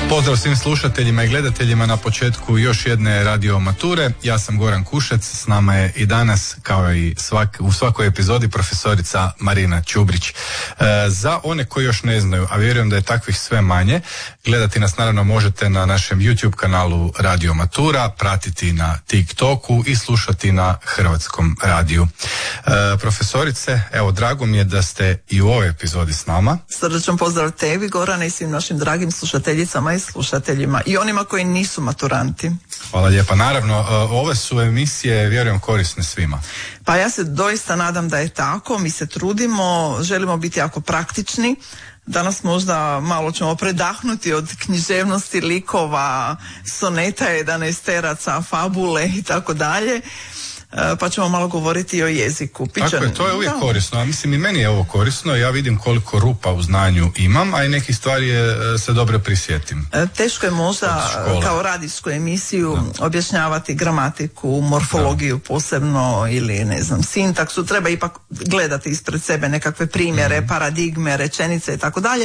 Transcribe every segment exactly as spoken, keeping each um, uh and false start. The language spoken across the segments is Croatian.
Pozdrav svim slušateljima i gledateljima na početku još jedne radio mature. Ja sam Goran Kušec, s nama je i danas, kao i svak, u svakoj epizodi, profesorica Marina Čubrić. E, za one koji još ne znaju, a vjerujem da je takvih sve manje, gledati nas naravno možete na našem YouTube kanalu Radio Matura, pratiti na TikToku i slušati na Hrvatskom radiju. E, profesorice, evo, drago mi je da ste i u ovoj epizodi s nama. Srdačan pozdrav tebi, Gorane, i svim našim dragim slušateljicama i slušateljima i onima koji nisu maturanti. Hvala lijepa. Naravno, ove su emisije, vjerujem, korisne svima. Pa ja se doista nadam da je tako. Mi se trudimo, želimo biti jako praktični. Danas možda malo ćemo predahnuti od književnosti, likova, soneta, jedanaesteraca, fabule i tako dalje. Pa ćemo malo govoriti i o jeziku. Pičan, tako je, to je uvijek da. korisno, a mislim i meni je ovo korisno, ja vidim koliko rupa u znanju imam, a i nekih stvari je, se dobro prisjetim. Teško je možda kao radijsku emisiju da. objašnjavati gramatiku, morfologiju da. posebno ili ne znam, sintaksu, treba ipak gledati ispred sebe nekakve primjere, mm. paradigme, rečenice i tako dalje.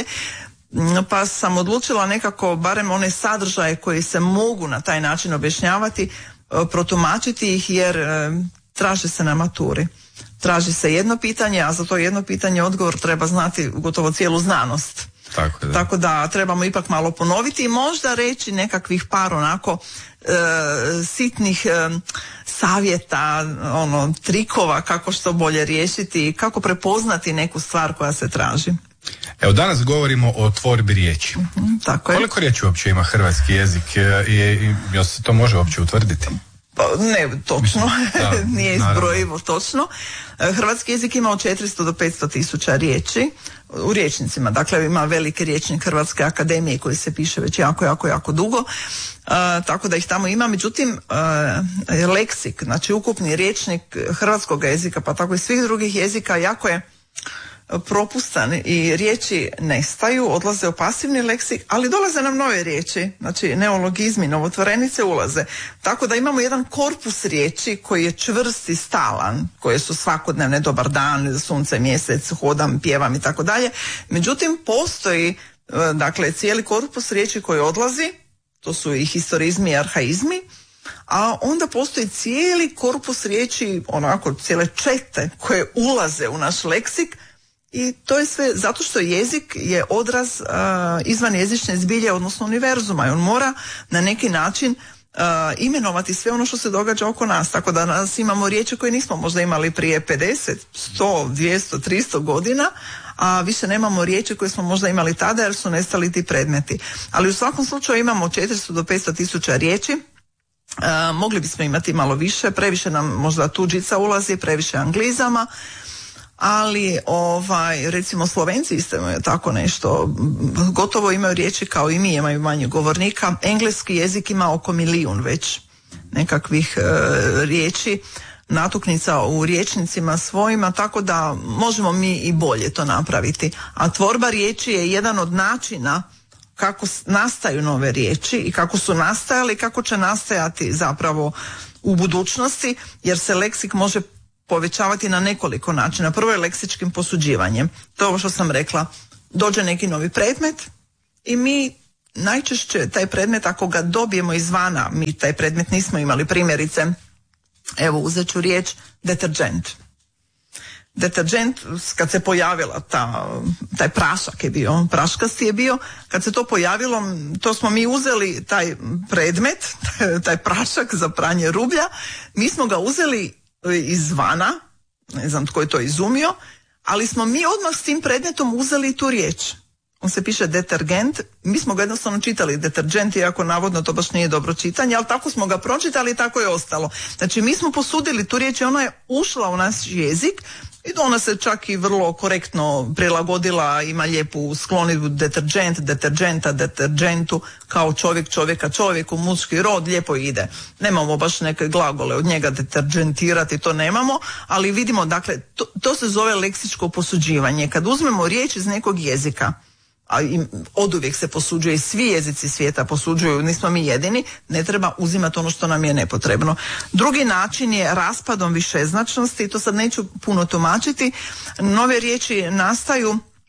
Pa sam odlučila nekako, barem one sadržaje koji se mogu na taj način objašnjavati, protumačiti ih, jer e, traži se na maturi. Traži se jedno pitanje, a za to jedno pitanje odgovor treba znati gotovo cijelu znanost. Tako da, Tako da trebamo ipak malo ponoviti i možda reći nekakvih par onako e, sitnih e, savjeta, ono, trikova kako što bolje riješiti i kako prepoznati neku stvar koja se traži. Evo, danas govorimo o tvorbi riječi. Mm-hmm, tako je. Koliko riječi uopće ima hrvatski jezik i, i jel se to može uopće utvrditi? Pa, ne, točno. Da, nije izbrojivo točno. Hrvatski jezik ima od četiristo do petsto tisuća riječi u riječnicima. Dakle, ima veliki riječnik Hrvatske akademije koji se piše već jako, jako, jako dugo. Uh, tako da ih tamo ima. Međutim, uh, leksik, znači ukupni riječnik hrvatskog jezika, pa tako i svih drugih jezika, jako je propustan i riječi nestaju, odlaze u pasivni leksik, ali dolaze nam nove riječi, znači neologizmi, novotvorenice ulaze. Tako da imamo jedan korpus riječi koji je čvrst i stalan, koje su svakodnevne, dobar dan, sunce, mjesec, hodam, pjevam i tako dalje. Međutim, postoji dakle cijeli korpus riječi koji odlazi, to su i historizmi i arhaizmi, a onda postoji cijeli korpus riječi, onako cijele čete koje ulaze u naš leksik. I to je sve zato što jezik je odraz uh, izvanjezične zbilje, odnosno univerzuma, i on mora na neki način uh, imenovati sve ono što se događa oko nas. Tako da nas imamo riječi koje nismo možda imali prije pedeset, sto, dvjesto, tristo godina, a više nemamo riječi koje smo možda imali tada jer su nestali ti predmeti. Ali u svakom slučaju imamo četiristo do petsto tisuća riječi. Uh, mogli bismo imati malo više, previše nam možda tuđica ulazi, previše anglizama. Ali ovaj, recimo Slovenci isto imaju tako nešto, gotovo imaju riječi kao i mi, imaju manje govornika. Engleski jezik ima oko milijun već nekakvih e, riječi, natuknica u riječnicima svojima, tako da možemo mi i bolje to napraviti. A tvorba riječi je jedan od načina kako nastaju nove riječi i kako su nastajali i kako će nastajati zapravo u budućnosti, jer se leksik može povećavati na nekoliko načina. Prvo je leksičkim posuđivanjem. To je ovo što sam rekla. Dođe neki novi predmet i mi najčešće taj predmet, ako ga dobijemo izvana, mi taj predmet nismo imali, primjerice, evo uzet ću riječ deterđent. Deterđent, kad se pojavila ta, taj prašak je bio, praškasti je bio, kad se to pojavilo, to smo mi uzeli taj predmet, taj prašak za pranje rublja, mi smo ga uzeli izvana, ne znam tko je to izumio, ali smo mi odmah s tim predmetom uzeli tu riječ. On se piše detergent, mi smo ga jednostavno čitali deterđent, iako navodno to baš nije dobro čitanje, ali tako smo ga pročitali i tako je ostalo. Znači mi smo posudili tu riječ i ona je ušla u naš jezik i ona se čak i vrlo korektno prilagodila, ima lijepu sklonidbu deterđent, deterđenta, deterđentu, kao čovjek, čovjeka, čovjeku, muški rod, lijepo ide. Nemamo baš neke glagole od njega deterđentirati, to nemamo, ali vidimo, dakle, to, to se zove leksičko posuđivanje. Kad uzmemo riječ iz nekog jezika, a oduvijek se posuđuje i svi jezici svijeta posuđuju, nismo mi jedini, ne treba uzimati ono što nam je nepotrebno. Drugi način je raspadom višeznačnosti, to sad neću puno tumačiti. Nove riječi nastaju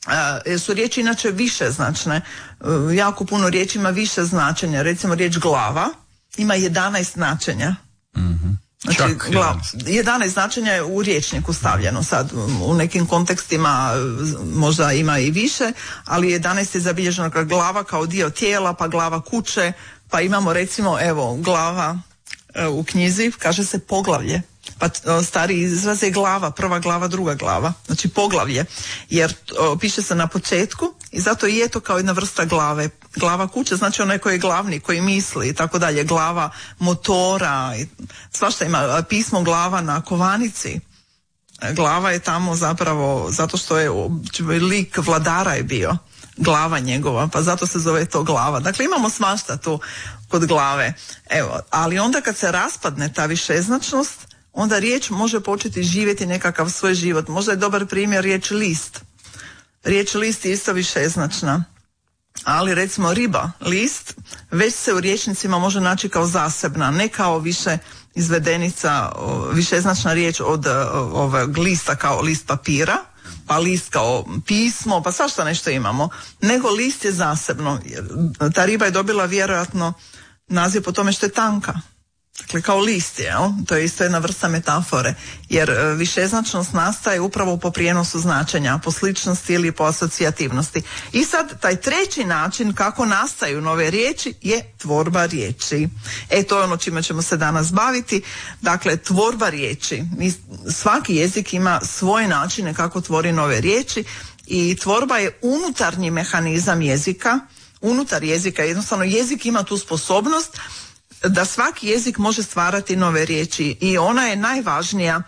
Uh, su riječi inače višeznačne. Uh, jako puno riječi ima više značenja. Recimo riječ glava ima jedanaest značenja. Mm-hmm. Znači, Čak glav, jedanaest značenja je u rječniku stavljeno. Sad u nekim kontekstima možda ima i više, ali jedanaest je zabilježeno kao glava kao dio tijela, pa glava kuće, pa imamo recimo evo glava u knjizi kaže se poglavlje. Pa stari izraz je glava, prva glava, druga glava, znači poglavlje, jer o, piše se na početku i zato i je to kao jedna vrsta glave. Glava kuće znači onaj koji je glavni, koji misli i tako dalje, glava motora, i svašta ima, pismo glava na kovanici. Glava je tamo zapravo, zato što je lik vladara je bio, glava njegova, pa zato se zove to glava. Dakle, imamo svašta tu kod glave. Evo, ali onda kad se raspadne ta višeznačnost, onda riječ može početi živjeti nekakav svoj život. Možda je dobar primjer riječ list. Riječ list je isto višeznačna. Ali recimo riba, list, već se u rječnicima može naći kao zasebna, ne kao više izvedenica, višeznačna riječ od ovog lista kao list papira, pa list kao pismo, pa svašta nešto imamo, nego list je zasebno. Ta riba je dobila vjerojatno naziv po tome što je tanka. Dakle, kao list je, jel? To je isto jedna vrsta metafore, jer višeznačnost nastaje upravo po prijenosu značenja, po sličnosti ili po asocijativnosti. I sad, taj treći način kako nastaju nove riječi je tvorba riječi. E, to je ono čime ćemo se danas baviti. Dakle, tvorba riječi. Svaki jezik ima svoje načine kako tvori nove riječi i tvorba je unutarnji mehanizam jezika. Unutar jezika, jednostavno jezik ima tu sposobnost da svaki jezik može stvarati nove riječi i ona je najvažnija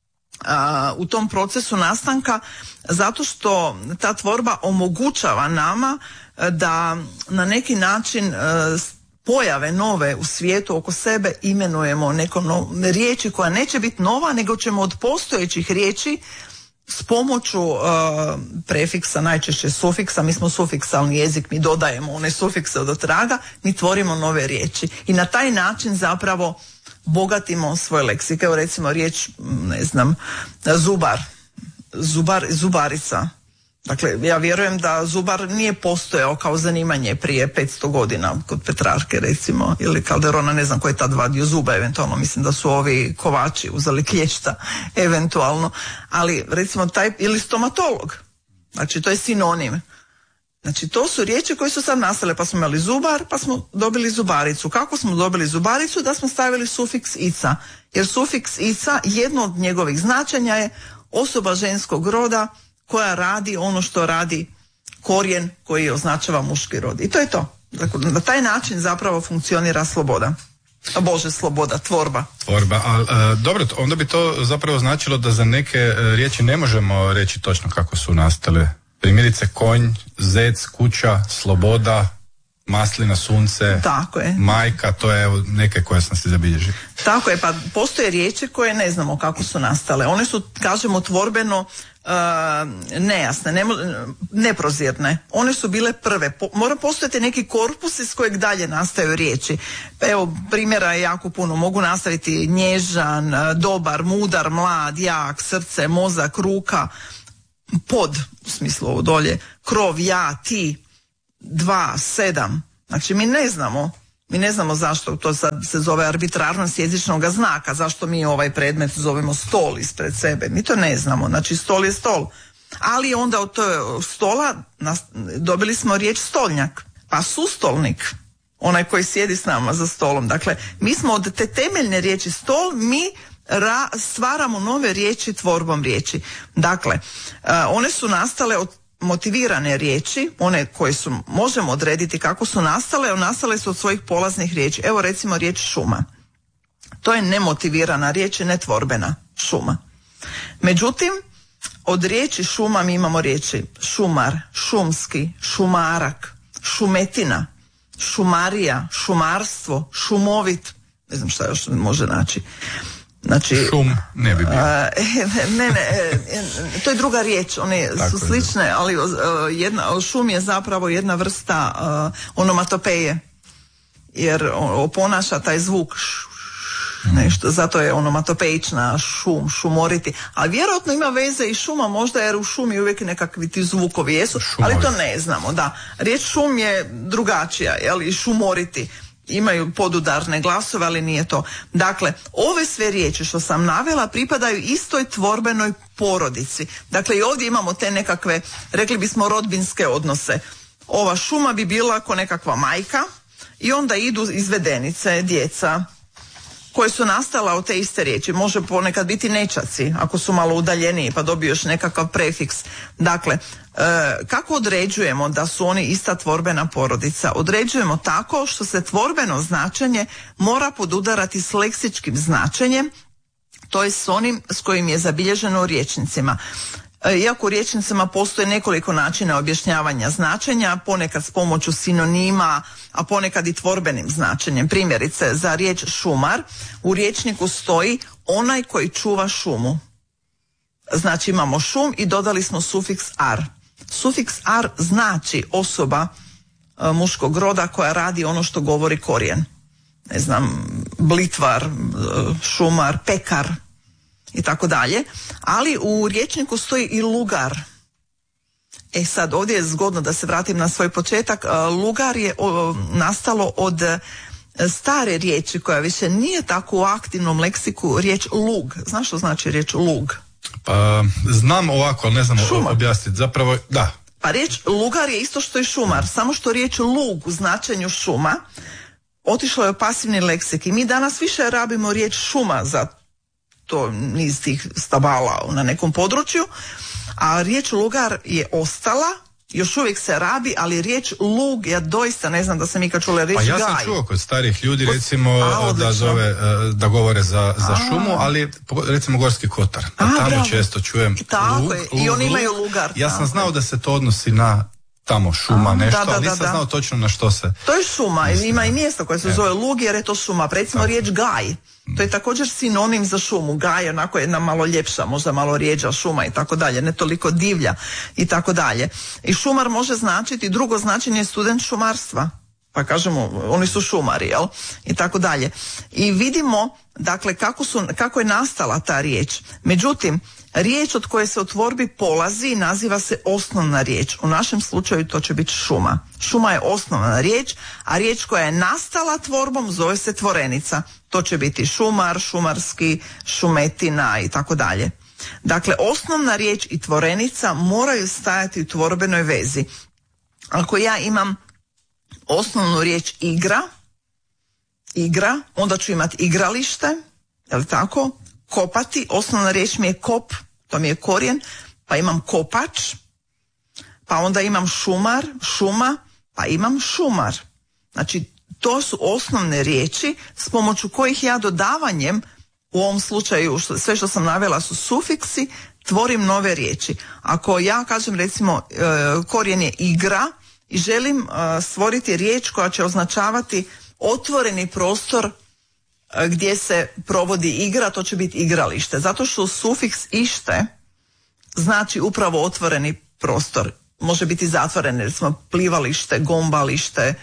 a, u tom procesu nastanka zato što ta tvorba omogućava nama da na neki način a, pojave nove u svijetu oko sebe imenujemo neko no, riječi koja neće biti nova, nego ćemo od postojećih riječi s pomoću uh, prefiksa, najčešće sufiksa, mi smo sufiksalni jezik, mi dodajemo one sufikse od otraga, mi tvorimo nove riječi i na taj način zapravo bogatimo svoj leksik. Evo recimo riječ, ne znam, zubar, zubar, zubarica. Dakle, ja vjerujem da zubar nije postojao kao zanimanje prije petsto godina kod Petrarke recimo, ili Calderona, ne znam ko je tad vadio zuba eventualno, mislim da su ovi kovači uzeli klješta eventualno, ali recimo taj, ili stomatolog, znači to je sinonim. Znači to su riječi koje su sad nastale, pa smo imali zubar, pa smo dobili zubaricu. Kako smo dobili zubaricu? Da smo stavili sufiks ica, jer sufiks ica, jedno od njegovih značenja je osoba ženskog roda koja radi ono što radi korijen koji označava muški rod. I to je to. Dakle, na taj način zapravo funkcionira sloboda. A Bože, sloboda, tvorba. Tvorba, ali dobro, onda bi to zapravo značilo da za neke riječi ne možemo reći točno kako su nastale. Primjerice konj, zec, kuća, sloboda, maslina, sunce, tako je. Majka, to je neke koje sam si zabilježio. Tako je, pa postoje riječi koje ne znamo kako su nastale. One su, kažemo, tvorbeno Uh, nejasne, ne, neprozirne. One su bile prve. Po, mora postojati neki korpus iz kojeg dalje nastaju riječi. Evo, primjera je jako puno. Mogu nastaviti nježan, dobar, mudar, mlad, jak, srce, mozak, ruka, pod, u smislu ovo dolje, krov, ja, ti, dva, sedam. Znači, mi ne znamo Mi ne znamo zašto to sad se zove arbitrarnost jezičnog znaka, zašto mi ovaj predmet zovemo stol ispred sebe. Mi to ne znamo, znači stol je stol. Ali onda od tog stola dobili smo riječ stolnjak, pa sustolnik, onaj koji sjedi s nama za stolom. Dakle, mi smo od te temeljne riječi stol, mi ra, stvaramo nove riječi tvorbom riječi. Dakle, one su nastale od motivirane riječi, one koje su, možemo odrediti kako su nastale, nastale su od svojih polaznih riječi. Evo recimo riječ šuma. To je nemotivirana riječ i netvorbena šuma. Međutim, od riječi šuma mi imamo riječi šumar, šumski, šumarak, šumetina, šumarija, šumarstvo, šumovit, ne znam šta još može naći. Znači, šum ne bi bio. A, ne, ne, to je druga riječ, one tako su slične, je. Ali jedna, šum je zapravo jedna vrsta uh, onomatopeje, jer oponaša taj zvuk š, š, nešto, zato je onomatopeična, šum, šumoriti, ali vjerojatno ima veze i šuma možda, jer u šumi uvijek nekakvi ti zvukovi jesu, šumovi. Ali to ne znamo, da. Riječ šum je drugačija, jel, i šumoriti imaju podudarne glasove, ali nije to. Dakle, ove sve riječi što sam navela pripadaju istoj tvorbenoj porodici. Dakle, i ovdje imamo te nekakve, rekli bismo, rodbinske odnose. Ova šuma bi bila ko nekakva majka i onda idu izvedenice, djeca, koje su nastala od te iste riječi. Može ponekad biti nečaci, ako su malo udaljeniji, pa dobiješ nekakav prefiks. Dakle, e, kako određujemo da su oni ista tvorbena porodica? Određujemo tako što se tvorbeno značenje mora podudarati s leksičkim značenjem, to je s onim s kojim je zabilježeno u rječnicima. Iako u rječnicima postoje nekoliko načina objašnjavanja značenja, ponekad s pomoću sinonima, a ponekad i tvorbenim značenjem. Primjerice, za riječ šumar u rječniku stoji onaj koji čuva šumu. Znači imamo šum i dodali smo sufiks ar. Sufiks ar znači osoba e, muškog roda koja radi ono što govori korijen. Ne znam, blitvar, e, šumar, pekar i tako dalje, ali u rječniku stoji i lugar. E sad, ovdje je zgodno da se vratim na svoj početak. Lugar je o, nastalo od stare riječi koja više nije tako u aktivnom leksiku, riječ lug. Znaš što znači riječ lug? Pa znam ovako, ali ne znam Šuma. objasniti. Zapravo, da. Pa riječ lugar je isto što i šumar, samo što riječ lug u značenju šuma otišlo je u pasivni leksik i mi danas više rabimo riječ šuma za to niz tih stabala na nekom području, a riječ lugar je ostala, još uvijek se rabi, ali riječ lug, ja doista ne znam da sam ikad čula riječ gaj. Pa ja sam čuo kod starih ljudi recimo a, da, zove, da govore za, za šumu, ali recimo Gorski Kotar, a, tamo bravo. Često čujem tako lug, je. lug, i oni lug. imaju lugar. Ja sam znao da se to odnosi na tamo šuma, a, nešto, da, da, ali nisam da, da. znao točno na što se... To je šuma, mislim, ima i mjesto koje se e. zove lug jer je to šuma. Recimo riječ gaj, to je također sinonim za šumu. Gaj je onako jedna malo ljepša, možda malo rijeđa šuma i tako dalje, ne toliko divlja i tako dalje. I šumar može značiti, drugo značenje je student šumarstva. Pa kažemo, oni su šumari, jel? I tako dalje. I vidimo, dakle, kako, su, kako je nastala ta riječ. Međutim, riječ od koje se u tvorbi polazi naziva se osnovna riječ. U našem slučaju to će biti šuma. Šuma je osnovna riječ, a riječ koja je nastala tvorbom zove se tvorenica. To će biti šumar, šumarski, šumetina i tako dalje. Dakle, osnovna riječ i tvorenica moraju stajati u tvorbenoj vezi. Ako ja imam osnovnu riječ igra, igra, onda ću imati igralište, je li tako? Kopati, osnovna riječ mi je kop, to mi je korijen, pa imam kopač, pa onda imam šumar, šuma, pa imam šumar. Znači, to su osnovne riječi s pomoću kojih ja dodavanjem, u ovom slučaju što, sve što sam navela su sufiksi, tvorim nove riječi. Ako ja kažem recimo e, korijen je igra i želim e, stvoriti riječ koja će označavati otvoreni prostor e, gdje se provodi igra, to će biti igralište. Zato što sufiks ište znači upravo otvoreni prostor. Može biti zatvoreni, recimo plivalište, gombalište,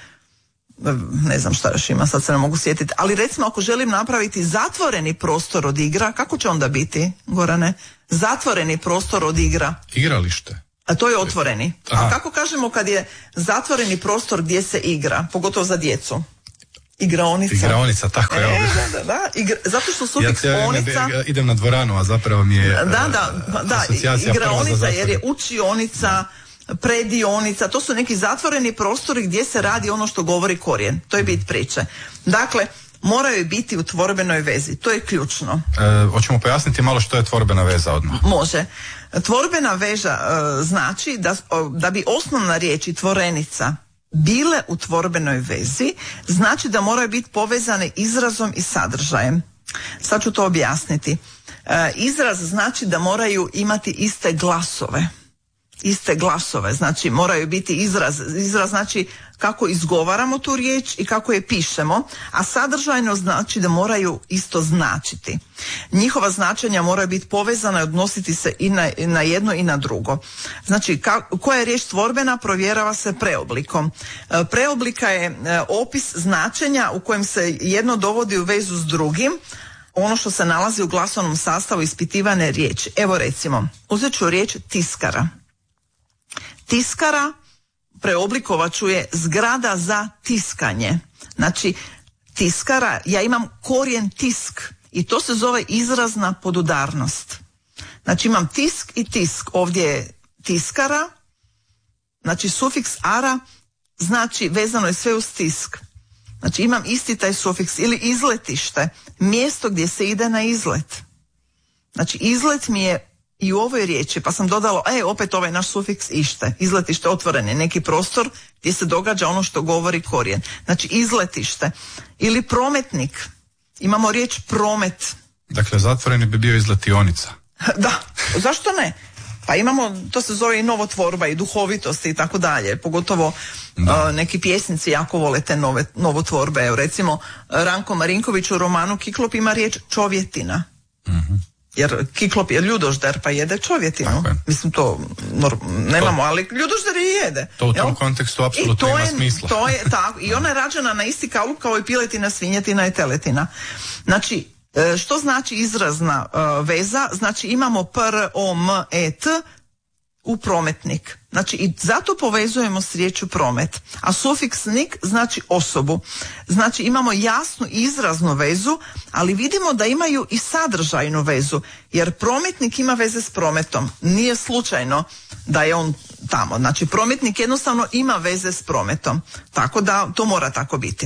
ne znam šta još ima, sad se ne mogu sjetiti, ali recimo ako želim napraviti zatvoreni prostor od igra, kako će onda biti, Gorane? Zatvoreni prostor od igra. Igralište. A to je otvoreni. Aha. A kako kažemo kad je zatvoreni prostor gdje se igra, pogotovo za djecu? Igraonica. Igraonica, tako je. E, da, da, da. Igra, zato što sufiks ja, ja onica... Ja idem na dvoranu, a zapravo mi je da, da, da, igraonica jer je učionica, predionica, to su neki zatvoreni prostori gdje se radi ono što govori korijen. To je bit priče. Dakle, moraju biti u tvorbenoj vezi. To je ključno. E, hoćemo pojasniti malo što je tvorbena veza odmah? Može. Tvorbena veža e, znači da, da bi osnovna riječ i tvorenica bile u tvorbenoj vezi, znači da moraju biti povezane izrazom i sadržajem. Sad ću to objasniti. E, izraz znači da moraju imati iste glasove. Iste glasove, znači moraju biti izraz, izraz znači kako izgovaramo tu riječ i kako je pišemo, a sadržajno znači da moraju isto značiti. Njihova značenja moraju biti povezana i odnositi se i na, na jedno i na drugo. Znači, ka, koja je riječ tvorbena provjerava se preoblikom. E, preoblika je e, opis značenja u kojem se jedno dovodi u vezu s drugim, ono što se nalazi u glasovnom sastavu ispitivane riječi. Evo recimo, uzet ću riječ tiskara. Tiskara preoblikovat ću je zgrada za tiskanje. Znači, tiskara, ja imam korijen tisk i to se zove izrazna podudarnost. Znači imam tisk i tisk, ovdje je tiskara, znači sufiks ara, znači vezano je sve uz tisk. Znači imam isti taj sufiks ili izletište, mjesto gdje se ide na izlet. Znači izlet mi je i u ovoj riječi, pa sam dodala, e, opet ovaj naš sufiks ište, izletište, otvoren je neki prostor gdje se događa ono što govori korijen. Znači izletište ili prometnik, imamo riječ promet. Dakle, zatvoreni bi bio izletionica. Da, zašto ne? Pa imamo, to se zove i novotvorba i duhovitost i tako dalje, pogotovo uh, neki pjesnici jako vole te nove, novotvorbe. Evo recimo Ranko Marinković u romanu Kiklop ima riječ čovjetina. Uh-huh. Jer Kiklop je ljudožder pa jede čovjetinu. Mislim to nemamo, to, ali ljudožder je jede. To u tom jel? Kontekstu apsolutno ima je, smisla. To je tako. I ona je rađena na isti kalup kao i piletina, svinjetina i teletina. Znači, što znači izrazna uh, veza? Znači imamo pr, o, m, e, t u prometnik. Znači i zato povezujemo s riječju promet. A sufiks nik znači osobu. Znači imamo jasnu izraznu vezu, ali vidimo da imaju i sadržajnu vezu. Jer prometnik ima veze s prometom. Nije slučajno da je on tamo. Znači prometnik jednostavno ima veze s prometom. Tako da to mora tako biti.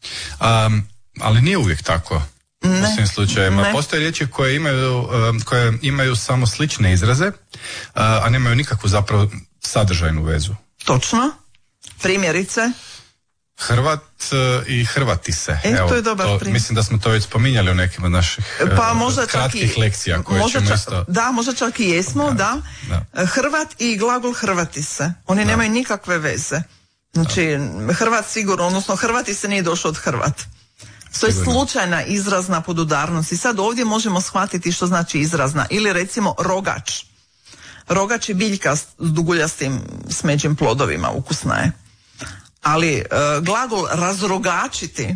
Um, ali nije uvijek tako. Ne, u svim slučajevima. Ne. Postoje riječi koje imaju, koje imaju samo slične izraze, a nemaju nikakvu zapravo sadržajnu vezu. Točno. Primjerice? Hrvat i Hrvati se. E, Evo, to je dobar to, primjer. Mislim da smo to već spominjali u nekim od naših pa, možda kratkih i, lekcija koje možda ćemo čak, isto... Da, možda čak i jesmo, da. da. da. Hrvat i glagol Hrvati se. Oni da. nemaju nikakve veze. Znači, da. Hrvat sigurno, odnosno Hrvati se nije došao od Hrvat. To je slučajna izrazna podudarnost i sad ovdje možemo shvatiti što znači izrazna. Ili recimo rogač. Rogač je biljka s duguljastim smeđim plodovima, ukusna je. Ali e, glagol razrogačiti,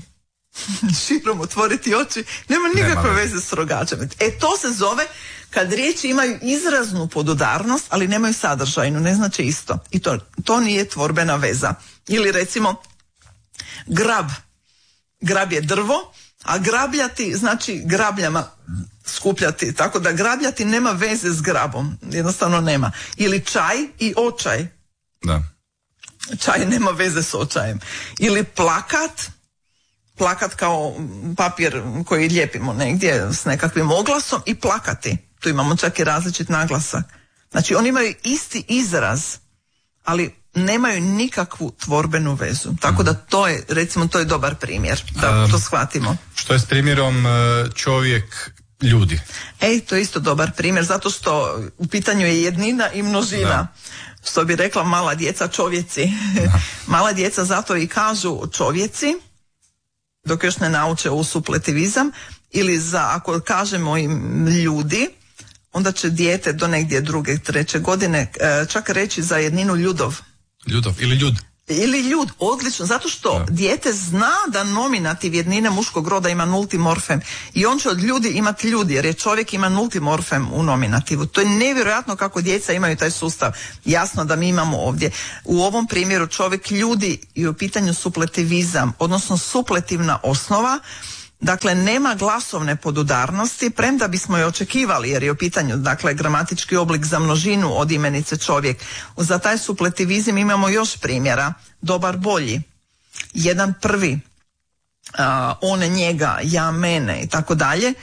širom otvoriti oči, nema nikakve nema veze s rogačem. E to se zove kad riječi imaju izraznu podudarnost, ali nemaju sadržajnu, ne znači isto. I to, to nije tvorbena veza. Ili recimo grab. Grab je drvo, a grabljati znači grabljama skupljati, tako da grabljati nema veze s grabom, jednostavno nema. Ili čaj i očaj. Da. Čaj nema veze s očajem. Ili plakat, plakat kao papir koji lijepimo negdje s nekakvim oglasom i plakati. Tu imamo čak i različit naglasak. Znači oni imaju isti izraz, ali nemaju nikakvu tvorbenu vezu. Tako da to je, recimo, to je dobar primjer, da to shvatimo. Što je s primjerom čovjek, ljudi? Ej, to je isto dobar primjer, zato što u pitanju je jednina i množina. Da. Što bi rekla mala djeca, čovjeci. Mala djeca zato i kažu čovjeci, dok još ne nauče u supletivizam, ili za, ako kažemo im ljudi, onda će dijete do negdje druge, treće godine čak reći za jedninu ljudov. Ljudov ili ljud. Ili ljud, odlično, zato što da. dijete zna da nominativ jednine muškog roda ima nulti morfem i on će od ljudi imati ljudi, jer je čovjek ima nulti morfem u nominativu. To je nevjerojatno kako djeca imaju taj sustav. Jasno da mi imamo ovdje. U ovom primjeru čovjek, ljudi i u pitanju supletivizam, odnosno supletivna osnova. Dakle, nema glasovne podudarnosti, premda bismo je očekivali, jer je u pitanju, dakle, gramatički oblik za množinu od imenice čovjek. Za taj supletivizam imamo još primjera. Dobar, bolji. Jedan, prvi. Uh, on, njega, ja, mene i tako dalje.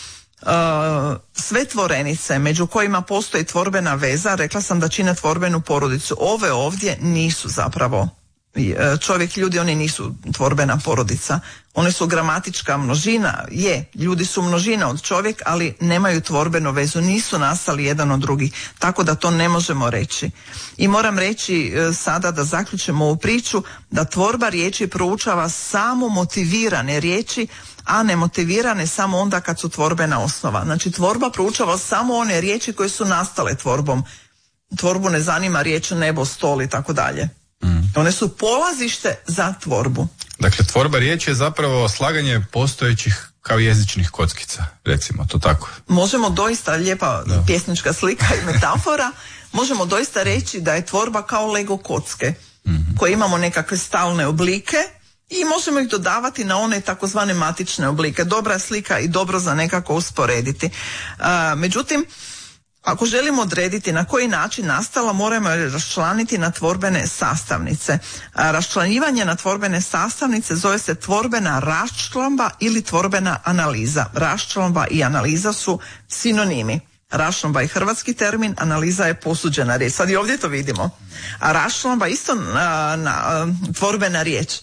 Sve tvorenice među kojima postoji tvorbena veza, rekla sam da čine tvorbenu porodicu. Ove ovdje nisu zapravo čovjek, ljudi, oni nisu tvorbena porodica. One su gramatička množina, je, ljudi su množina od čovjek, ali nemaju tvorbenu vezu, nisu nastali jedan od drugih, tako da to ne možemo reći. I moram reći sada da zaključimo ovu priču, da tvorba riječi proučava samo motivirane riječi, a ne motivirane samo onda kad su tvorbena osnova. Znači tvorba proučava samo one riječi koje su nastale tvorbom. Tvorbu ne zanima riječ nebo, stol i tako dalje. One su polazište za tvorbu. Dakle, tvorba riječi je zapravo slaganje postojećih kao jezičnih kockica, recimo to tako. Možemo doista, lijepa da. Pjesnička slika i metafora, možemo doista reći da je tvorba kao Lego kocke, mm-hmm. koje imamo nekakve stalne oblike i možemo ih dodavati na one takozvane matične oblike. Dobra slika i dobro za nekako usporediti. Uh, međutim, ako želimo odrediti na koji način nastala, moramo je raščlaniti na tvorbene sastavnice. A raščlanjivanje na tvorbene sastavnice zove se tvorbena raščlamba ili tvorbena analiza. Raščlamba i analiza su sinonimi. Raščlamba je hrvatski termin, analiza je posuđena riječ. Sad i ovdje to vidimo. A raščlamba isto na, na, tvorbena riječ.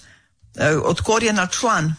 Od korijena član.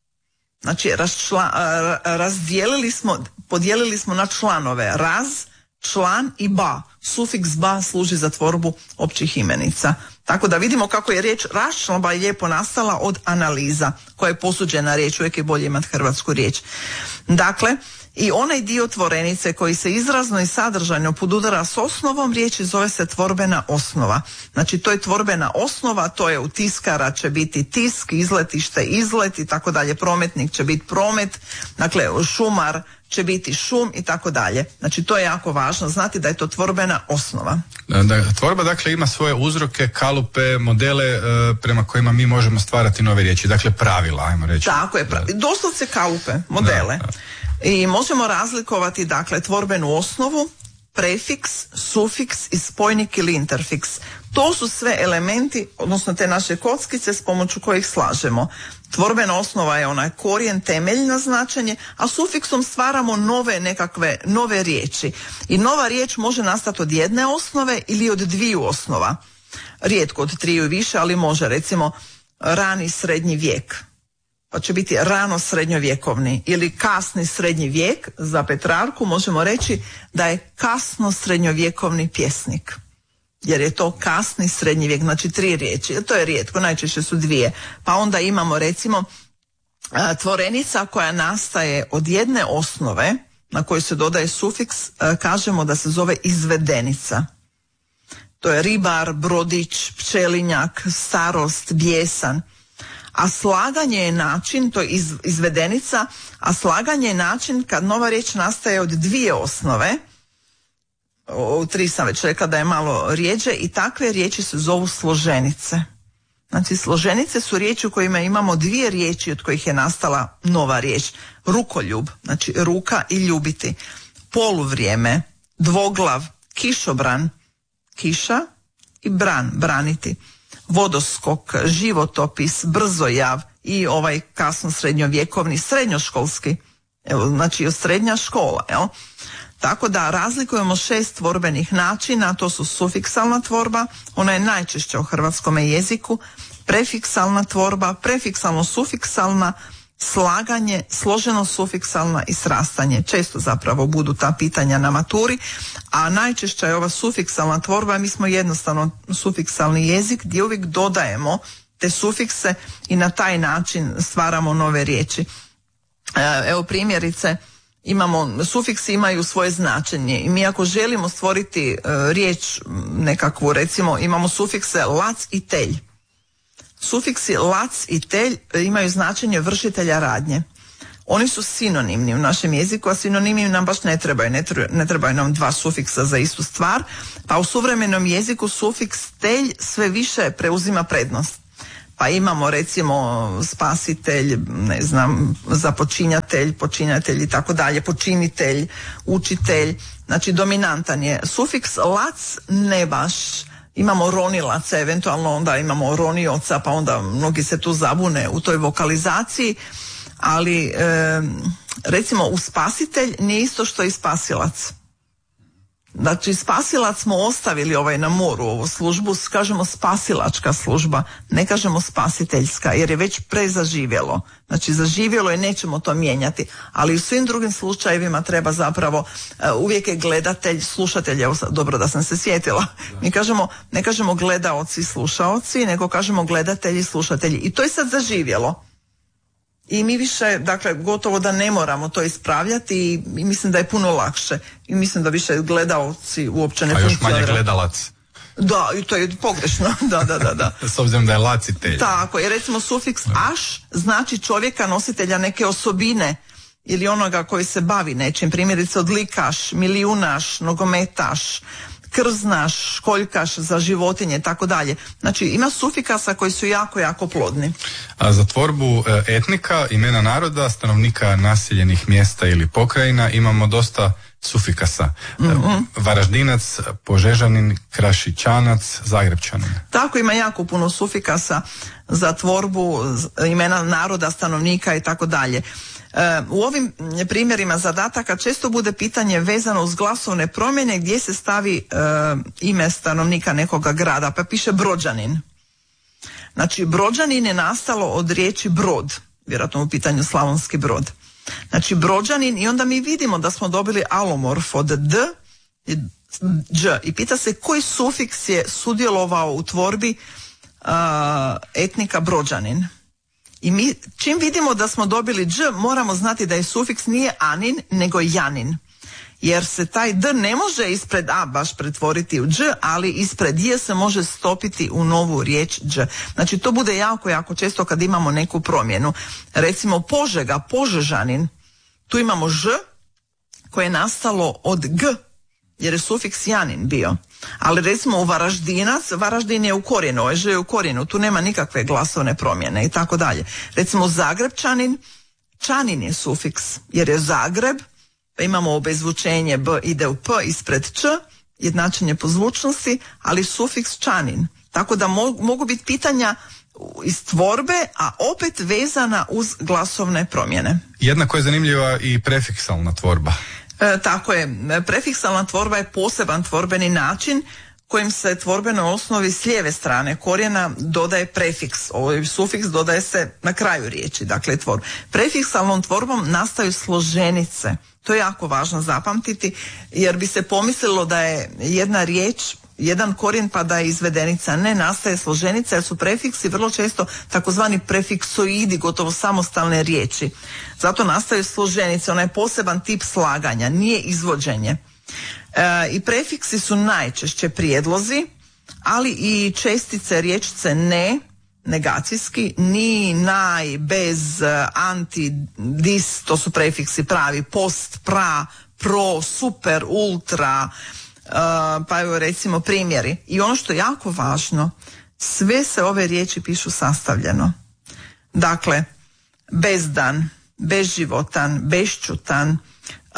Znači raščla, razdijelili smo, podijelili smo na članove. Raz, član i ba. Sufiks ba služi za tvorbu općih imenica. Tako da vidimo kako je riječ raščlamba lijepo nastala od analiza, koja je posuđena riječ, uvijek je bolje imati hrvatsku riječ. Dakle, i onaj dio tvorenice koji se izrazno i sadržajno podudara s osnovom riječi zove se tvorbena osnova. Znači to je tvorbena osnova, to je u tiskara će biti tisk, izletište izlet i tako dalje, prometnik će biti promet, dakle šumar će biti šum i tako dalje. Znači to je jako važno znati da je to tvorbena osnova. Da, da, tvorba dakle ima svoje uzroke, kalupe, modele e, prema kojima mi možemo stvarati nove riječi, dakle pravila, ajmo reći. Tako je, pravi. Doslovce kalupe, modele. Da, da. I možemo razlikovati dakle tvorbenu osnovu, prefiks, sufiks i spojnik ili interfiks. To su sve elementi, odnosno te naše kockice s pomoću kojih slažemo. Tvorbena osnova je onaj korijen, temeljno značenje, a sufiksom stvaramo nove nekakve nove riječi. I nova riječ može nastati od jedne osnove ili od dviju osnova. Rijetko od triju i više, ali može, recimo rani srednji vijek. Pa će biti rano srednjovjekovni ili kasni srednji vijek. Za Petrarku možemo reći da je kasno srednjovjekovni pjesnik. Jer je to kasni srednji vijek, znači tri riječi. To je rijetko, najčešće su dvije. Pa onda imamo recimo tvorenica koja nastaje od jedne osnove na kojoj se dodaje sufiks, kažemo da se zove izvedenica. To je ribar, brodić, pčelinjak, starost, bijesan. A slaganje je način, to je iz, izvedenica, a slaganje je način kad nova riječ nastaje od dvije osnove. U tri sam već rekla da je malo rijeđe i takve riječi se zovu složenice. Znači složenice su riječi u kojima imamo dvije riječi od kojih je nastala nova riječ. Rukoljub, znači ruka i ljubiti. Poluvrijeme, dvoglav, kišobran, kiša i bran, braniti. Vodoskok, životopis, brzojav i ovaj kasno srednjovjekovni, srednjoškolski, evo, znači srednja škola, jel? Tako da razlikujemo šest tvorbenih načina, to su sufiksalna tvorba, ona je najčešća u hrvatskom jeziku, prefiksalna tvorba, prefiksalno-sufiksalna, slaganje, složeno sufiksalna i srastanje. Često zapravo budu ta pitanja na maturi, a najčešća je ova sufiksalna tvorba. Mi smo jednostavno sufiksalni jezik gdje uvijek dodajemo te sufikse i na taj način stvaramo nove riječi. Evo primjerice, imamo, sufiksi imaju svoje značenje i mi ako želimo stvoriti riječ nekakvu, recimo imamo sufikse lac i telj. Sufiksi lac i telj imaju značenje vršitelja radnje. Oni su sinonimni u našem jeziku, a sinonimi nam baš ne trebaju, ne trebaju, ne trebaju nam dva sufiksa za istu stvar, pa u suvremenom jeziku sufiks telj sve više preuzima prednost. Pa imamo recimo spasitelj, ne znam, započinjatelj, počinjatelj i tako dalje, počinitelj, učitelj, znači dominantan je. Sufiks lac ne baš. Imamo ronilaca, eventualno onda imamo ronioca, pa onda mnogi se tu zabune u toj vokalizaciji, ali e, recimo u spasitelj nije isto što i spasilac. Znači spasilac smo ostavili ovaj na moru, ovu službu, kažemo spasilačka služba, ne kažemo spasiteljska jer je već prezaživjelo. Znači zaživjelo i nećemo to mijenjati, ali u svim drugim slučajevima treba zapravo, uh, uvijek je gledatelj, slušatelj, evo dobro da sam se sjetila, mi kažemo, ne kažemo gledaoci, slušaoci, nego kažemo gledatelji, slušatelji i to je sad zaživjelo. I mi više, dakle, gotovo da ne moramo to ispravljati i, i mislim da je puno lakše. I mislim da više gledaoci uopće ne funkcionira. A još manje gledalac. Da, i to je pogrešno. Da, da, da, da. S obzirom da je lacitelj. Tako, i recimo sufiks aš znači čovjeka nositelja neke osobine, ili onoga koji se bavi nečim, primjerice odlikaš, milijunaš, nogometaš, krznaš, školjkaš za životinje i tako dalje. Znači ima sufikasa koji su jako, jako plodni. A za tvorbu etnika, imena naroda, stanovnika naseljenih mjesta ili pokrajina imamo dosta sufikasa. Mm-hmm. Varaždinac, Požežanin, Krašićanac, Zagrepčanin. Tako, ima jako puno sufikasa za tvorbu imena naroda, stanovnika i tako dalje. U ovim primjerima zadataka često bude pitanje vezano uz glasovne promjene gdje se stavi e, ime stanovnika nekoga grada, pa piše Brođanin. Znači, Brođanin je nastalo od riječi brod, vjerojatno u pitanju Slavonski Brod. Znači, Brođanin, i onda mi vidimo da smo dobili alomorf od d i dž, i pita se koji sufiks je sudjelovao u tvorbi e, etnika Brođanin. I mi, čim vidimo da smo dobili dž, moramo znati da je sufiks nije anin, nego janin. Jer se taj d ne može ispred a baš pretvoriti u dž, ali ispred j se može stopiti u novu riječ dž. Znači to bude jako, jako često kad imamo neku promjenu. Recimo Požega, Požežanin, tu imamo ž koje je nastalo od g, jer je sufiks janin bio. Ali recimo u Varaždinac, Varaždin je u korijenu, ovaj ž je u korijenu, tu nema nikakve glasovne promjene i tako dalje. Recimo Zagrepčanin, čanin je sufiks, jer je Zagreb, pa imamo obezvučenje b ide u p ispred č, jednačenje po zvučnosti, ali sufiks čanin. Tako da mo- mogu biti pitanja iz tvorbe, a opet vezana uz glasovne promjene. Jednako je zanimljiva i prefiksalna tvorba. E, tako je, prefiksalna tvorba je poseban tvorbeni način kojim se tvorbenoj osnovi s lijeve strane korijena dodaje prefiks, ovaj sufiks dodaje se na kraju riječi, dakle tvor. Prefiksalnom tvorbom nastaju složenice, to je jako važno zapamtiti, jer bi se pomislilo da je jedna riječ, jedan korijen pa da je izvedenica. Ne, nastaje složenica jer su prefiksi vrlo često takozvani prefiksoidi, gotovo samostalne riječi. Zato nastaju složenice, ona je poseban tip slaganja, nije izvođenje. E, I prefiksi su najčešće prijedlozi, ali i čestice riječice ne, negacijski, ni, naj, bez, anti, dis, to su prefiksi pravi, post, pra, pro, super, ultra, Uh, pa evo recimo primjeri. I ono što je jako važno, sve se ove riječi pišu sastavljeno. Dakle, bezdan, bezživotan, bešćutan, uh,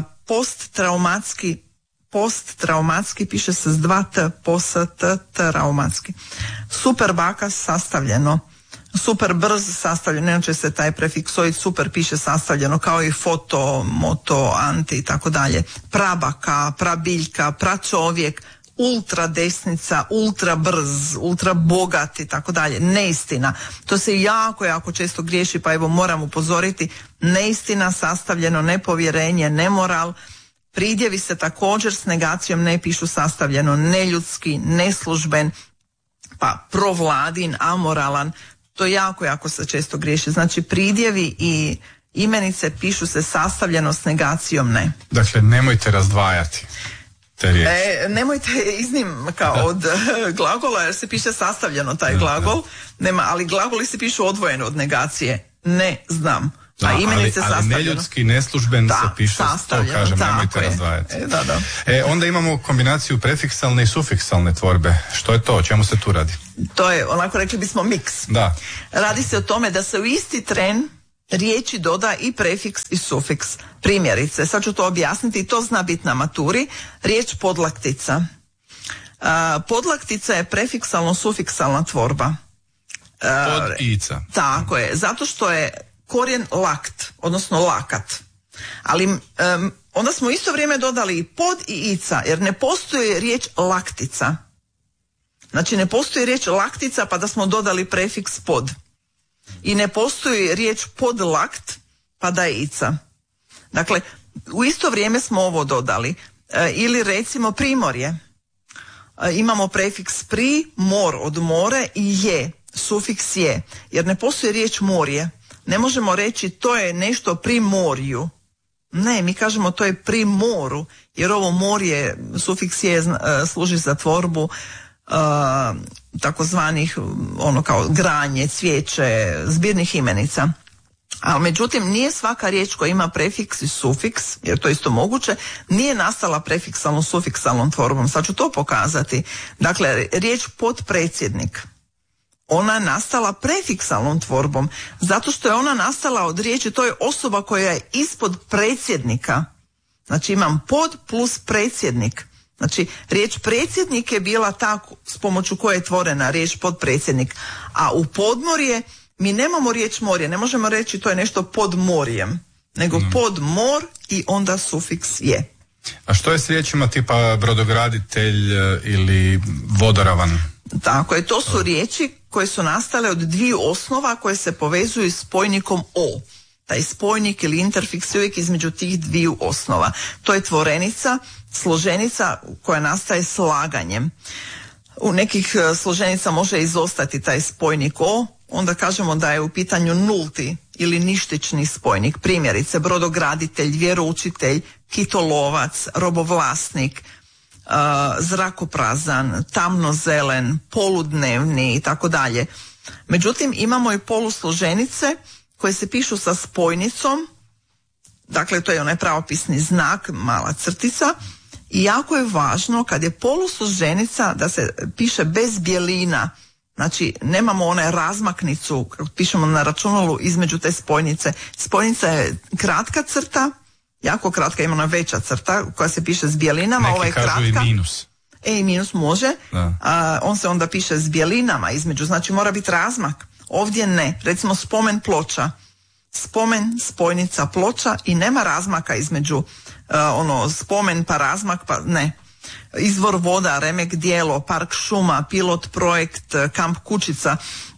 posttraumatski, posttraumatski piše se s dva t, post t, traumatski. Super baka sastavljeno. Super brz sastavljeno, inače se taj prefiksoid super piše sastavljeno, kao i foto, moto, anti i tako dalje. Prabaka, prabiljka, pračovjek, ultra desnica, ultra brz, ultra bogat i tako dalje. Neistina. To se jako, jako često griješi, pa evo moram upozoriti. Neistina, sastavljeno, nepovjerenje, nemoral. Pridjevi se također s negacijom ne pišu sastavljeno, neljudski, neslužben, pa provladin, amoralan. To jako, jako se često griješi. Znači pridjevi i imenice pišu se sastavljeno s negacijom ne. Dakle, nemojte razdvajati te riječi. E, nemojte iznimka od glagola jer se piše sastavljeno taj glagol, nema, ali glagoli se pišu odvojeno od negacije. Ne znam. Da, a imenice ali, ali neljudski, neslužben da, se piše, to kažem, nemojte je. razdvajati. E, da, da. E, onda imamo kombinaciju prefiksalne i sufiksalne tvorbe. Što je to? O čemu se tu radi? To je, onako rekli bismo, miks. Da. Radi se o tome da se u isti tren riječi doda i prefiks i sufiks. Primjerice, sad ću to objasniti i to zna biti na maturi. Riječ podlaktica. A, podlaktica je prefiksalno-sufiksalna tvorba. A, Pod ica. Tako je, zato što je korijen lakt, odnosno lakat. Ali um, onda smo isto vrijeme dodali i pod i ica, jer ne postoji riječ laktica. Znači ne postoji riječ laktica pa da smo dodali prefiks pod. I ne postoji riječ podlakt pa da je ica. Dakle, u isto vrijeme smo ovo dodali. E, ili recimo primorje. E, imamo prefiks pri, mor od more i je, sufiks je. Jer ne postoji riječ morje. Ne možemo reći to je nešto pri morju. Ne, mi kažemo to je pri moru, jer ovo morje, sufiks je, služi za tvorbu uh, takozvanih ono kao granje, cvijeće, zbirnih imenica. Ali međutim, nije svaka riječ koja ima prefiks i sufiks, jer to je isto moguće, nije nastala prefiksalno-sufiksalnom tvorbom. Sad ću to pokazati. Dakle, riječ potpredsjednik, ona je nastala prefiksalnom tvorbom, zato što je ona nastala od riječi, to je osoba koja je ispod predsjednika. Znači imam pod plus predsjednik. Znači, riječ predsjednik je bila ta s pomoću koje je tvorena riječ podpredsjednik. A u podmorje mi nemamo riječ morje, ne možemo reći to je nešto pod morjem, nego mm. pod mor i onda sufiks je. A što je s riječima tipa brodograditelj ili vodoravan? Tako je, to su riječi koje su nastale od dviju osnova koje se povezuju s spojnikom o. Taj spojnik ili interfiks je uvijek između tih dviju osnova. To je tvorenica, složenica koja nastaje slaganjem. U nekih složenica može izostati taj spojnik o, onda kažemo da je u pitanju nulti ili ništični spojnik. Primjerice, brodograditelj, vjeroučitelj, kitolovac, robovlasnik, uh, zrakoprazan, tamnozelen, poludnevni i tako dalje. Međutim, imamo i polusloženice koje se pišu sa spojnicom, dakle to je onaj pravopisni znak, mala crtica, i jako je važno kad je polusloženica da se piše bez bjelina, znači nemamo onaj razmaknicu, kako pišemo na računalu između te spojnice. Spojnica je kratka crta, jako kratka, ima ona veća crta koja se piše s bjelinama. Neki ova je kažu kratka. i minus. E, i minus može, a, on se onda piše s bjelinama između, znači mora biti razmak. Ovdje ne, recimo spomen ploča, spomen, spojnica, ploča i nema razmaka između uh, ono spomen pa razmak pa ne. Izvor voda, remek djelo, park šuma, pilot projekt, kamp kućica.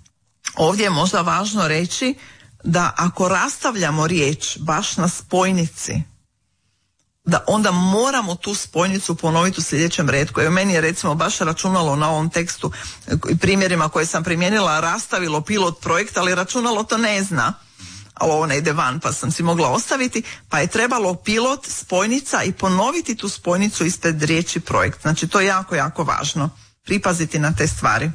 Ovdje je možda važno reći da ako rastavljamo riječ baš na spojnici, da onda moramo tu spojnicu ponoviti u sljedećem retku. Evo, meni je recimo baš računalo na ovom tekstu i primjerima koje sam primijenila rastavilo pilot projekt, ali računalo to ne zna. Ali ovo ne ide van, pa sam si mogla ostaviti, pa je trebalo pilot, spojnica i ponoviti tu spojnicu ispred riječi projekt. Znači to je jako, jako važno. Pripaziti na te stvari.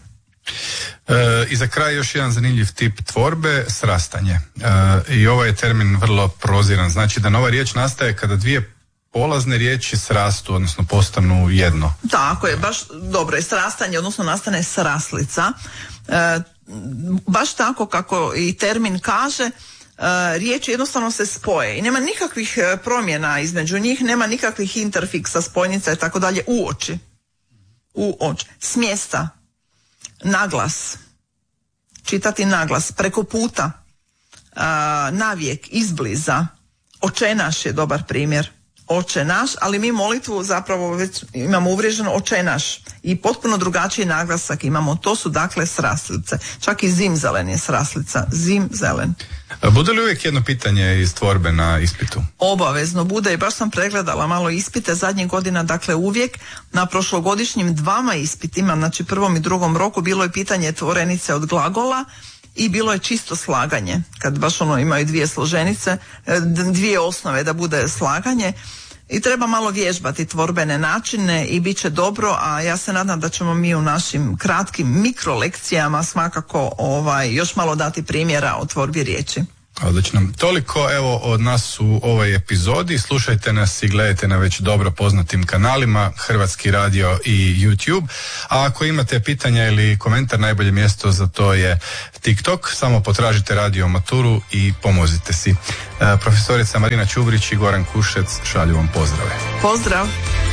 E, I za kraj još jedan zanimljiv tip tvorbe, srastanje. E, I ovaj je termin vrlo proziran. Znači da nova riječ nastaje kada dvije polazne riječi srastu, odnosno postanu jedno. Tako je, baš dobro je srastanje, odnosno nastane sraslica. E, baš tako kako i termin kaže, Uh, riječi jednostavno se spoje i nema nikakvih uh, promjena između njih, nema nikakvih interfiksa, spojnica i tako dalje, u oči. U oči. Smjesta, naglas, čitati naglas, preko puta, uh, navijek, izbliza, oče naš je dobar primjer. Oče naš, ali mi molitvu zapravo već imamo uvriježeno oče naš i potpuno drugačiji naglasak imamo. To su dakle sraslice. Čak i zimzelen je sraslica. Zimzelen. Bude li uvijek jedno pitanje iz tvorbe na ispitu? Obavezno bude i baš sam pregledala malo ispite zadnjih godina, dakle uvijek na prošlogodišnjim dvama ispitima, znači prvom i drugom roku, bilo je pitanje tvorenice od glagola i bilo je čisto slaganje, kad baš ono imaju dvije složenice, dvije osnove da bude slaganje. I treba malo vježbati tvorbene načine i bit će dobro, a ja se nadam da ćemo mi u našim kratkim mikrolekcijama svakako ovaj, još malo dati primjera o tvorbi riječi. Odlično. Toliko evo od nas u ovoj epizodi. Slušajte nas i gledajte na već dobro poznatim kanalima Hrvatski radio i YouTube. A ako imate pitanja ili komentar, najbolje mjesto za to je TikTok. Samo potražite Radio Maturu i pomozite si. E, profesorica Marina Čubrić i Goran Kušec šalju vam pozdrave. Pozdrav!